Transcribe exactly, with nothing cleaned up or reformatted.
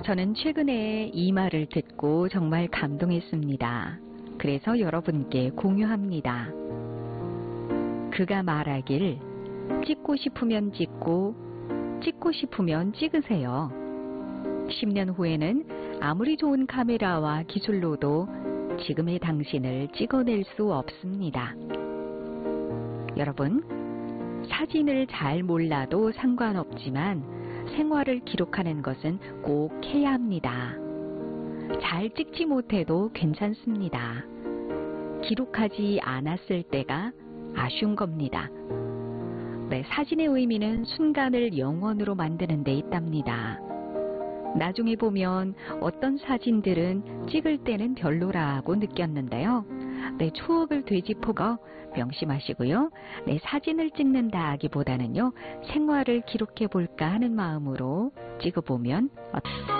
저는 최근에 이 말을 듣고 정말 감동했습니다. 그래서 여러분께 공유합니다. 그가 말하길 찍고 싶으면 찍고 찍고 싶으면 찍으세요. 십 년 후에는 아무리 좋은 카메라와 기술로도 지금의 당신을 찍어낼 수 없습니다. 여러분, 사진을 잘 몰라도 상관없지만 생활을 기록하는 것은 꼭 해야 합니다. 잘 찍지 못해도 괜찮습니다. 기록하지 않았을 때가 아쉬운 겁니다. 네, 사진의 의미는 순간을 영원으로 만드는 데 있답니다. 나중에 보면 어떤 사진들은 찍을 때는 별로라고 느꼈는데요. 네, 추억을 되짚어가 명심하시고요. 네, 사진을 찍는다 하기보다는요, 생활을 기록해 볼까 하는 마음으로 찍어보면 어떨까요?